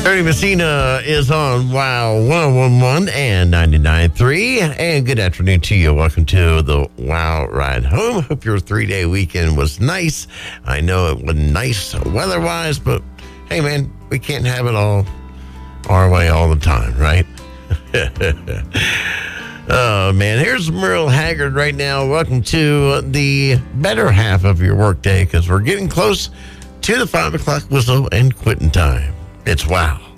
Ernie Messina is on Wow 101 and 99.3. And good afternoon to you. Welcome to the Wow Ride Home. Hope your 3-day weekend was nice. I know it wasn't nice weather-wise, but hey, man, we can't have it all our way all the time, right? Oh, man, here's Merle Haggard right now. Welcome to the better half of your workday because we're getting close to the 5 o'clock whistle and quitting time. It's Wow